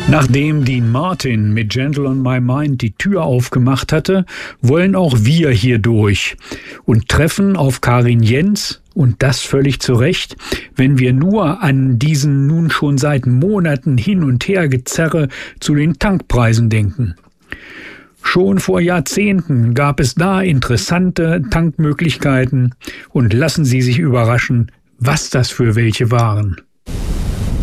Nachdem Dean Martin mit Gentle on My Mind die Tür aufgemacht hatte, wollen auch wir hier durch und treffen auf Karin Jens, und das völlig zu Recht, wenn wir nur an diesen nun schon seit Monaten hin und her Gezerre zu den Tankpreisen denken. Schon vor Jahrzehnten gab es da interessante Tankmöglichkeiten, und lassen Sie sich überraschen, was das für welche waren.